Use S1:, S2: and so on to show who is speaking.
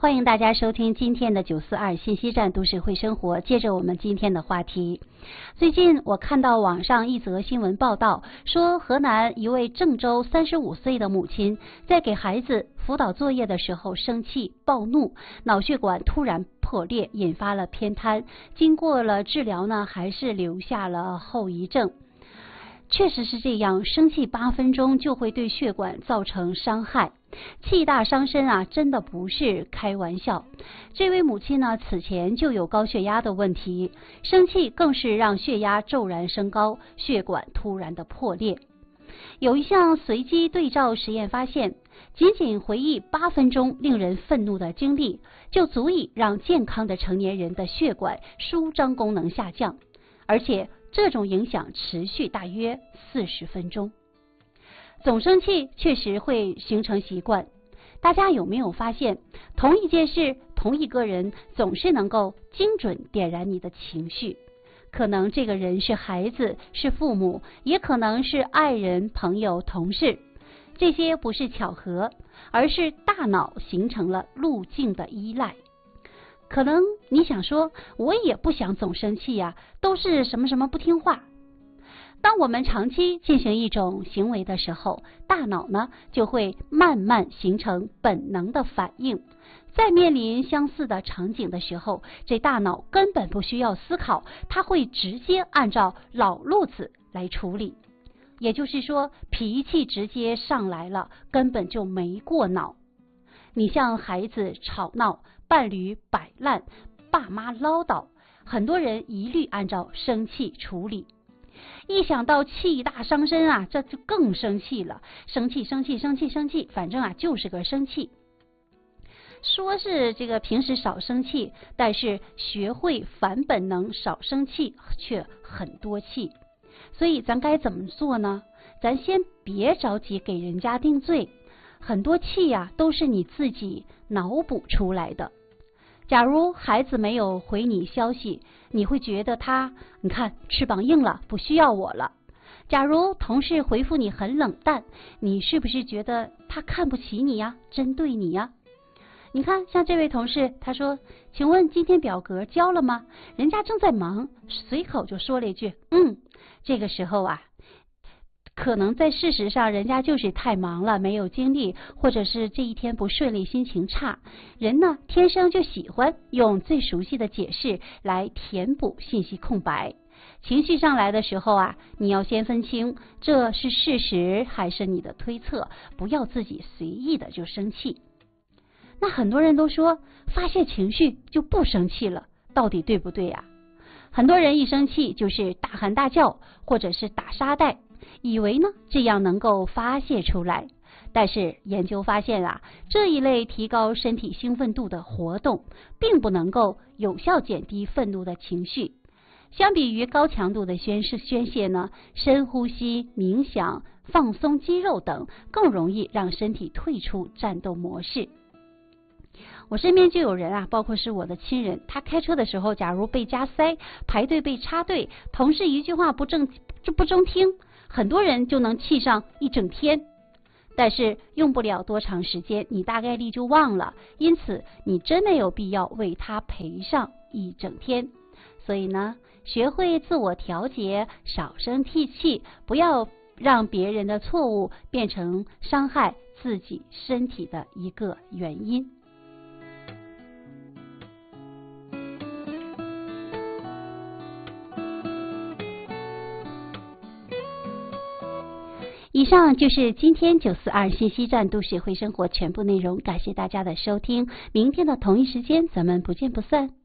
S1: 欢迎大家收听今天的942信息站都市会生活。接着我们今天的话题，最近我看到网上一则新闻报道，说河南一位郑州35岁的母亲在给孩子辅导作业的时候生气暴怒，脑血管突然破裂，引发了偏瘫。经过了治疗呢，还是留下了后遗症。确实是这样，生气8分钟就会对血管造成伤害，气大伤身啊，真的不是开玩笑。这位母亲呢，此前就有高血压的问题，生气更是让血压骤然升高，血管突然的破裂。有一项随机对照实验发现，仅仅回忆8分钟令人愤怒的经历，就足以让健康的成年人的血管舒张功能下降，而且这种影响持续大约40分钟。总生气确实会形成习惯，大家有没有发现，同一件事，同一个人总是能够精准点燃你的情绪？可能这个人是孩子，是父母，也可能是爱人、朋友、同事。这些不是巧合，而是大脑形成了路径的依赖。可能你想说，我也不想总生气呀，都是什么什么不听话。当我们长期进行一种行为的时候，大脑呢就会慢慢形成本能的反应。在面临相似的场景的时候，这大脑根本不需要思考，它会直接按照老路子来处理。也就是说，脾气直接上来了，根本就没过脑。你像孩子吵闹，伴侣摆烂，爸妈唠叨，很多人一律按照生气处理。一想到气大伤身啊，这就更生气了，生气，反正啊就是个生气。说是这个平时少生气，但是学会反本能少生气却很多气。所以咱该怎么做呢？咱先别着急给人家定罪，很多气呀都是你自己脑补出来的。假如孩子没有回你消息，你会觉得他，你看翅膀硬了，不需要我了。假如同事回复你很冷淡，你是不是觉得他看不起你呀，针对你呀？你看像这位同事，他说，请问今天表格交了吗？人家正在忙，随口就说了一句这个时候啊，可能在事实上人家就是太忙了，没有精力，或者是这一天不顺利，心情差。人呢天生就喜欢用最熟悉的解释来填补信息空白。情绪上来的时候啊，你要先分清这是事实还是你的推测，不要自己随意的就生气。那很多人都说发泄情绪就不生气了，到底对不对呀？很多人一生气就是大喊大叫，或者是打沙袋，以为呢这样能够发泄出来。但是研究发现啊，这一类提高身体兴奋度的活动，并不能够有效减低愤怒的情绪。相比于高强度的宣泄呢，深呼吸、冥想、放松肌肉等，更容易让身体退出战斗模式。我身边就有人啊，包括是我的亲人，他开车的时候，假如被加塞，排队被插队，同事一句话不中听，很多人就能气上一整天。但是用不了多长时间，你大概率就忘了，因此你真没有必要为他赔上一整天。所以呢，学会自我调节，少生气，不要让别人的错误变成伤害自己身体的一个原因。以上就是今天942信息站都市会生活全部内容，感谢大家的收听，明天的同一时间咱们不见不散。